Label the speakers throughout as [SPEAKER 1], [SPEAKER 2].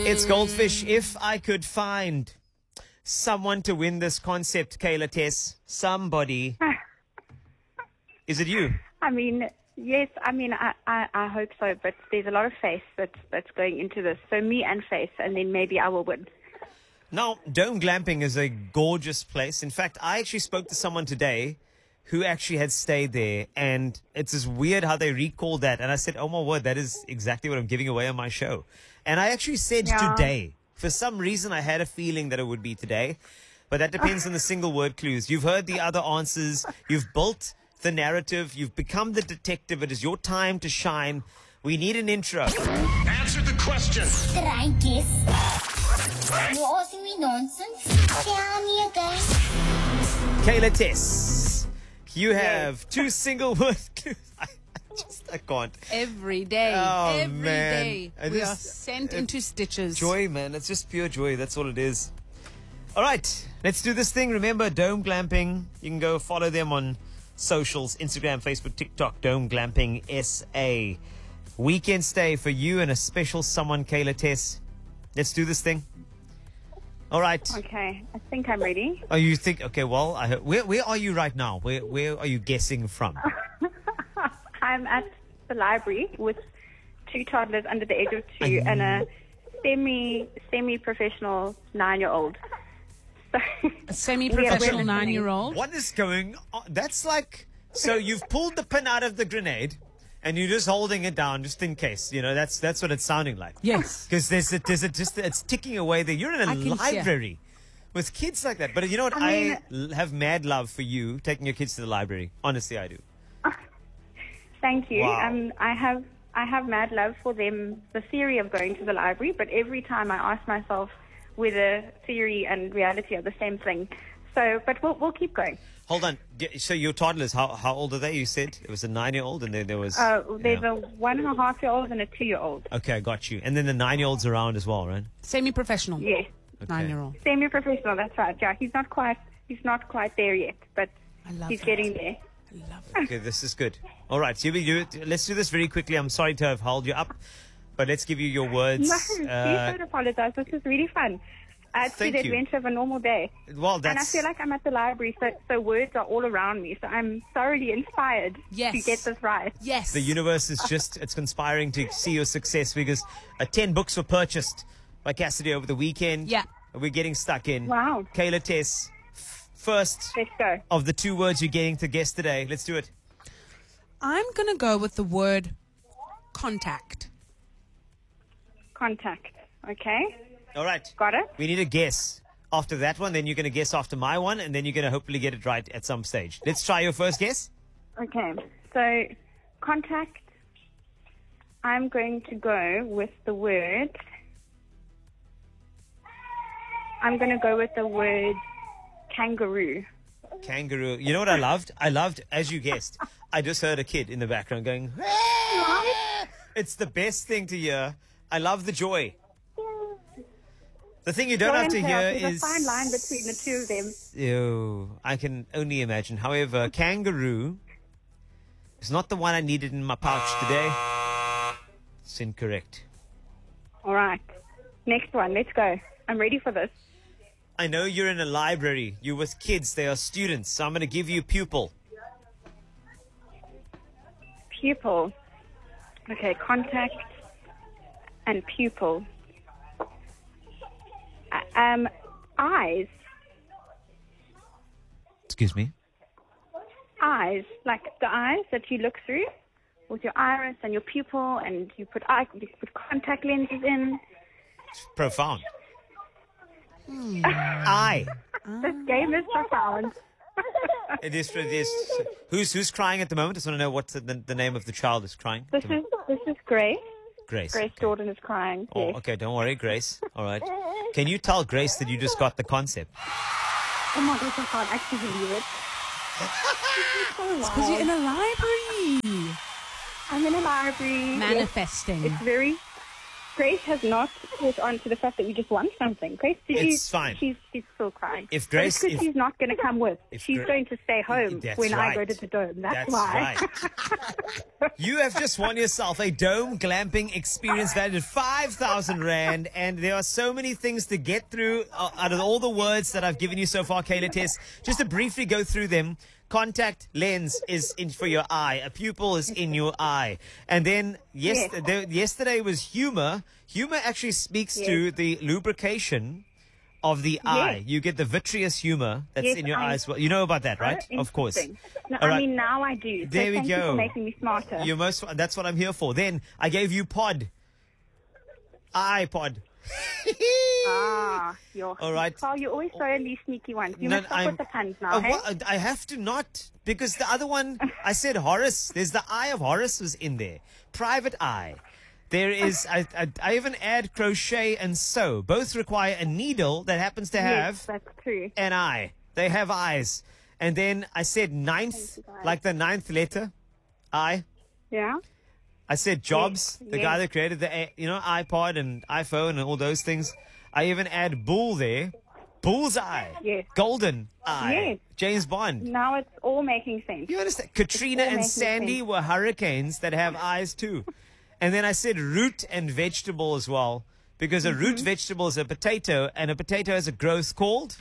[SPEAKER 1] It's Goldfish. If I could find someone to win this concept, Kayla Tess, somebody. Is it you?
[SPEAKER 2] I mean, yes, I hope so, but there's a lot of faith that's going into this. So me and faith, and then maybe I will win.
[SPEAKER 1] Now, Dome Glamping is a gorgeous place. In fact, I actually spoke to someone today who actually had stayed there, and it's just weird how they recalled that. And I said, oh my word, that is exactly what I'm giving away on my show. And I actually said today. For some reason, I had a feeling that it would be today, but that depends on the single word clues. You've heard the other answers. You've built the narrative. You've become the detective. It is your time to shine. We need an intro.
[SPEAKER 3] Answer the question.
[SPEAKER 4] Try guess. You're asking me nonsense. Tell me again.
[SPEAKER 1] Kayla Tess, you have two single word clues. I can't.
[SPEAKER 5] Every day.
[SPEAKER 1] Oh,
[SPEAKER 5] Every
[SPEAKER 1] man.
[SPEAKER 5] day.
[SPEAKER 1] I
[SPEAKER 5] We are
[SPEAKER 1] just-
[SPEAKER 5] sent into stitches.
[SPEAKER 1] Joy, man. It's just pure joy. That's all it is. All right. Let's do this thing. Remember, Dome Glamping. You can go follow them on socials, Instagram, Facebook, TikTok, Dome Glamping SA. Weekend stay for you and a special someone, Kayla Tess. Let's do this thing. All right.
[SPEAKER 2] Okay, I think I'm ready.
[SPEAKER 1] Oh, you think? Okay, well, where are you right now? Where are you guessing from?
[SPEAKER 2] I'm at the library with two toddlers under the age of 2 and a semi-professional 9-year-old. So
[SPEAKER 5] A semi-professional
[SPEAKER 2] Yeah,
[SPEAKER 5] 9-year-old.
[SPEAKER 1] What is going on? That's like, so you've pulled the pin out of the grenade and you're just holding it down just in case. You know, that's what it's sounding like.
[SPEAKER 5] Yes.
[SPEAKER 1] Because it's ticking away there. You're in
[SPEAKER 5] I
[SPEAKER 1] a
[SPEAKER 5] can hear.
[SPEAKER 1] library with kids like that. But you know what?
[SPEAKER 2] I
[SPEAKER 1] Have mad love for you taking your kids to the library. Honestly, I do.
[SPEAKER 2] Thank you.
[SPEAKER 1] Wow.
[SPEAKER 2] I have mad love for them, the theory of going to the library, but every time I ask myself whether theory and reality are the same thing. So, but we'll keep going.
[SPEAKER 1] Hold on. So your toddlers, how old are they? You said it was a 9-year-old, and then there was.
[SPEAKER 2] There's a 1.5-year-old and a 2-year-old.
[SPEAKER 1] Okay, I got you. And then the 9-year-old's around as well, right?
[SPEAKER 5] Semi-professional.
[SPEAKER 2] Yes,
[SPEAKER 1] Okay.
[SPEAKER 5] 9-year-old.
[SPEAKER 2] semi-professional. That's right. Yeah, he's not quite there yet, but
[SPEAKER 5] I love
[SPEAKER 2] he's
[SPEAKER 5] that.
[SPEAKER 2] getting there.
[SPEAKER 5] I love it.
[SPEAKER 1] Okay, this is good. All right, so let's do this very quickly. I'm sorry to have held you up, but let's give you your words.
[SPEAKER 2] No, please don't apologize. This is really fun. It's
[SPEAKER 1] Thank
[SPEAKER 2] the
[SPEAKER 1] you.
[SPEAKER 2] adventure of a normal day.
[SPEAKER 1] Well,
[SPEAKER 2] And I
[SPEAKER 1] that's
[SPEAKER 2] feel like I'm at the library, so words are all around me. So I'm thoroughly inspired
[SPEAKER 5] Yes.
[SPEAKER 2] to get this right.
[SPEAKER 5] Yes.
[SPEAKER 1] the universe is it's conspiring to see your success because 10 books were purchased by Cassidy over the weekend.
[SPEAKER 5] Yeah.
[SPEAKER 1] We're getting stuck in.
[SPEAKER 2] Wow.
[SPEAKER 1] Kayla Tess, first
[SPEAKER 2] Let's go.
[SPEAKER 1] of the 2 words you're getting to guess today. Let's do it.
[SPEAKER 5] I'm going to go with the word contact.
[SPEAKER 2] Contact. Okay.
[SPEAKER 1] All right.
[SPEAKER 2] Got it?
[SPEAKER 1] We need a guess after that one. Then you're going to guess after my one, and then you're going to hopefully get it right at some stage. Let's try your first guess.
[SPEAKER 2] Okay. So, contact. I'm going to go with the word. I'm going to go with the word kangaroo.
[SPEAKER 1] Kangaroo. You know what I loved? I loved, as you guessed, I just heard a kid in the background going, "Ah!" It's the best thing to hear. I love the joy. The thing you don't have to hear
[SPEAKER 2] There's
[SPEAKER 1] is...
[SPEAKER 2] a fine line between the two of them.
[SPEAKER 1] Ew, I can only imagine. However, kangaroo is not the one I needed in my pouch today. It's incorrect.
[SPEAKER 2] All right. Next one. Let's go. I'm ready for this.
[SPEAKER 1] I know you're in a library. You're with kids. They are students. So I'm going to give you pupil.
[SPEAKER 2] Pupil. Okay, contact and pupil. Eyes.
[SPEAKER 1] Excuse me?
[SPEAKER 2] Eyes. Like the eyes that you look through with your iris and your pupil, and you put contact lenses in.
[SPEAKER 1] It's profound. I.
[SPEAKER 2] This game is profound.
[SPEAKER 1] It is. Who's crying at the moment? I just want to know what the name of the child is crying.
[SPEAKER 2] This is Grace.
[SPEAKER 1] Grace.
[SPEAKER 2] Grace Jordan is crying.
[SPEAKER 1] Oh,
[SPEAKER 2] Yes.
[SPEAKER 1] okay. Don't worry, Grace. All right. Can you tell Grace that you just got the concept?
[SPEAKER 2] Oh my gosh, I can't actually believe it.
[SPEAKER 5] Because you're in a library.
[SPEAKER 2] I'm in a library.
[SPEAKER 5] Manifesting.
[SPEAKER 2] Yes. It's very Grace has not caught on to the fact that we just want something. Grace,
[SPEAKER 1] It's fine.
[SPEAKER 2] She's still crying.
[SPEAKER 1] If Grace-
[SPEAKER 2] But it's 'cause she's not going to come with. She's going to stay home
[SPEAKER 1] That's
[SPEAKER 2] when I go
[SPEAKER 1] right.
[SPEAKER 2] to the Dome. That's
[SPEAKER 1] That's
[SPEAKER 2] why.
[SPEAKER 1] right. You have just won yourself a Dome glamping experience valued at 5,000 Rand, and there are so many things to get through out of all the words that I've given you so far, Kayla Tess. Just to briefly go through them. Contact lens is in for your eye. A pupil is in your eye. And then yesterday was humor. Humor actually speaks to the lubrication of the eye. You get the vitreous humor that's in your eyes. Well, you know about that, right? Of course.
[SPEAKER 2] No,
[SPEAKER 1] All right.
[SPEAKER 2] I mean, now I do. So
[SPEAKER 1] There we
[SPEAKER 2] thank you
[SPEAKER 1] go.
[SPEAKER 2] for making me smarter.
[SPEAKER 1] That's what I'm here for. Then I gave you pod. iPod. All right.
[SPEAKER 2] Carl, you're always so these sneaky ones. You must stop with the puns now, hey?
[SPEAKER 1] Well, I have to not, because the other one, I said Horus. There's the eye of Horus was in there. Private eye. There is, I even add crochet and sew. Both require a needle that happens to have
[SPEAKER 2] Yes, that's true.
[SPEAKER 1] an eye. They have eyes. And then I said ninth, like the ninth letter, I.
[SPEAKER 2] Yeah?
[SPEAKER 1] I said Jobs, the guy
[SPEAKER 2] yes.
[SPEAKER 1] that created the, iPod and iPhone and all those things. I even add bull there. Bullseye.
[SPEAKER 2] Yes.
[SPEAKER 1] Golden eye.
[SPEAKER 2] Yes.
[SPEAKER 1] James Bond.
[SPEAKER 2] Now it's all making sense.
[SPEAKER 1] You understand? Katrina
[SPEAKER 2] all
[SPEAKER 1] and
[SPEAKER 2] making
[SPEAKER 1] Sandy
[SPEAKER 2] sense.
[SPEAKER 1] were hurricanes that have eyes too. And then I said root and vegetable as well, because a root vegetable is a potato, and a potato has a growth called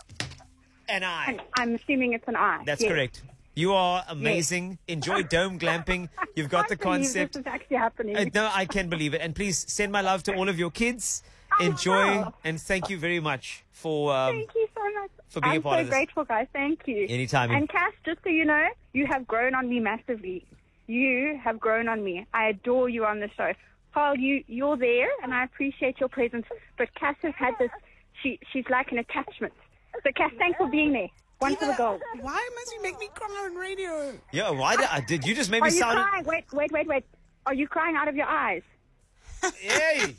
[SPEAKER 1] an eye.
[SPEAKER 2] I'm assuming it's an eye.
[SPEAKER 1] That's
[SPEAKER 2] Yes.
[SPEAKER 1] correct. You are amazing. Enjoy Dome glamping. You've got the
[SPEAKER 2] I can't believe
[SPEAKER 1] concept.
[SPEAKER 2] This is actually happening.
[SPEAKER 1] No, I can believe it. And please send my love to all of your kids. Enjoy, and thank you very much for
[SPEAKER 2] Thank you so much.
[SPEAKER 1] for being a part
[SPEAKER 2] I'm
[SPEAKER 1] of
[SPEAKER 2] so
[SPEAKER 1] this.
[SPEAKER 2] grateful, guys. Thank you.
[SPEAKER 1] Anytime.
[SPEAKER 2] And Cass, just so you know, you have grown on me massively. You have grown on me. I adore you on the show. Carl, you're there, and I appreciate your presence. But Cass has had this. She's like an attachment. So Cass, thanks for being there. One for the goal.
[SPEAKER 5] Why must you make me cry on radio?
[SPEAKER 1] Yeah, why did you just make
[SPEAKER 2] Are
[SPEAKER 1] me
[SPEAKER 2] you
[SPEAKER 1] sound?
[SPEAKER 2] crying? Wait. Are you crying out of your eyes?
[SPEAKER 1] Hey.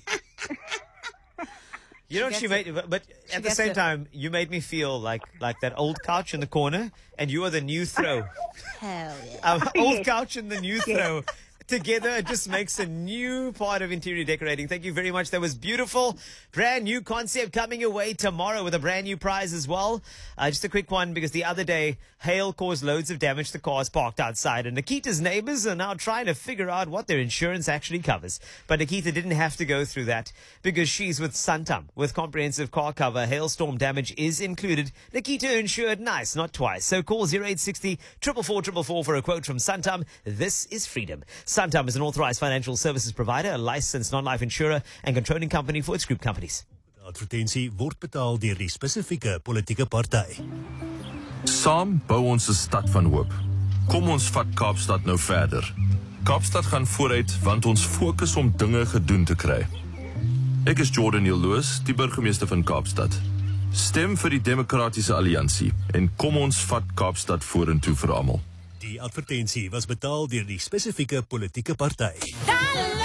[SPEAKER 1] You know what she made, but at the
[SPEAKER 5] gets
[SPEAKER 1] same
[SPEAKER 5] it.
[SPEAKER 1] time, you made me feel like that old couch in the corner, and you are the new throw.
[SPEAKER 5] Hell yeah.
[SPEAKER 1] Old
[SPEAKER 2] Yes.
[SPEAKER 1] couch and the new throw. Together, it just makes a new part of interior decorating. Thank you very much. That was beautiful. Brand new concept coming your way tomorrow with a brand new prize as well. Just a quick one, because the other day, hail caused loads of damage to cars parked outside, and Nikita's neighbors are now trying to figure out what their insurance actually covers. But Nikita didn't have to go through that, because she's with Santam. With comprehensive car cover, hailstorm damage is included. Nikita insured nice, not twice. So call 0860 444 for a quote from Santam. This is freedom. Santam is an authorized financial services provider, a licensed non-life insurer, and controlling company for its group companies.
[SPEAKER 6] Advertensie word betaal deur die spesifieke politieke party.
[SPEAKER 7] Saam bou ons 'n stad van hoop. Kom ons vat Kaapstad nou verder. Kaapstad gaan vooruit want ons fokus om dinge gedoen te kry. Ek is Jordan Jaloos, die burgemeester van Kaapstad. Stem vir die Demokratiese Alliansie en kom ons vat Kaapstad vorentoe vir almal.
[SPEAKER 6] Die advertensie was betaal deur die spesifieke politieke party.